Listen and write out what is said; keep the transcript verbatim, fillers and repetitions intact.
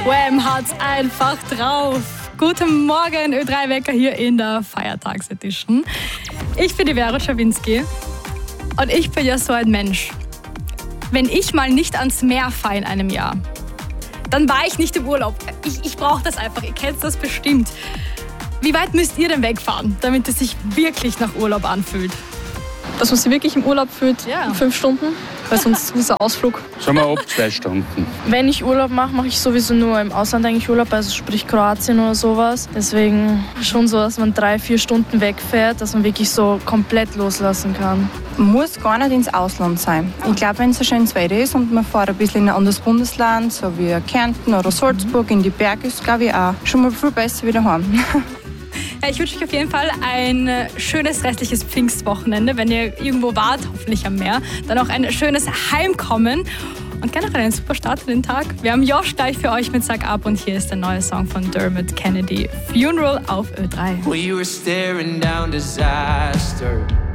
Wham hat's einfach drauf. Guten Morgen, Ö drei Wecker hier in der Feiertagsedition. Ich bin die Vera Schawinski und ich bin ja so ein Mensch. Wenn ich mal nicht ans Meer fahre in einem Jahr, dann war ich nicht im Urlaub. Ich, ich brauche das einfach, ihr kennt das bestimmt. Wie weit müsst ihr denn wegfahren, damit es sich wirklich nach Urlaub anfühlt? Dass man sich wirklich im Urlaub fühlt, Ja. fünf Stunden, weil sonst ist ein Ausflug. Sagen wir ab zwei Stunden. Wenn ich Urlaub mache, mache ich sowieso nur im Ausland eigentlich Urlaub, also sprich Kroatien oder sowas. Deswegen schon so, dass man drei, vier Stunden wegfährt, dass man wirklich so komplett loslassen kann. Muss gar nicht ins Ausland sein. Ich glaube, wenn es ein schönes Wetter ist und man fährt ein bisschen in ein anderes Bundesland, so wie Kärnten oder Salzburg in die Berge, ist glaube ich auch schon mal viel besser wie daheim. Ja, ich wünsche euch auf jeden Fall ein schönes restliches Pfingstwochenende. Wenn ihr irgendwo wart, hoffentlich am Meer, dann auch ein schönes Heimkommen und generell einen super Start in den Tag. Wir haben Josh gleich für euch mit Sag Ab und hier ist der neue Song von Dermot Kennedy, Funeral auf Ö drei. Well, you were staring down disaster.